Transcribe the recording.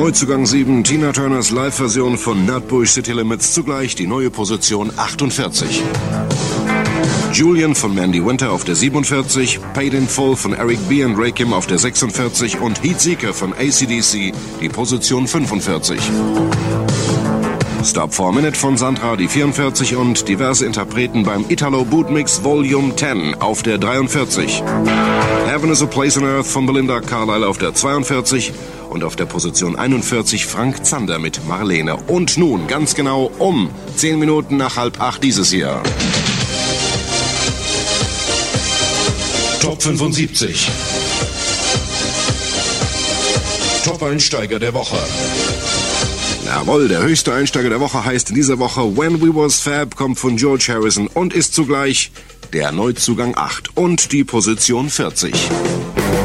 Neuzugang 7, Tina Turners Live-Version von Nutbush City Limits, zugleich die neue Position 48. Julian von Mandy Winter auf der 47, Paid in Full von Eric B. und Rakim auf der 46 und Heatseeker von AC/DC die Position 45. Stop for a Minute von Sandra die 44 und diverse Interpreten beim Italo Bootmix Volume 10 auf der 43. Heaven is a Place on Earth von Belinda Carlisle auf der 42 und auf der Position 41 Frank Zander mit Marlene. Und nun ganz genau um 10 Minuten nach 7:30 dieses Jahr. Top 75. Top-Einsteiger der Woche. Jawohl, der höchste Einsteiger der Woche heißt in dieser Woche When We Was Fab, kommt von George Harrison und ist zugleich der Neuzugang 8 und die Position 40.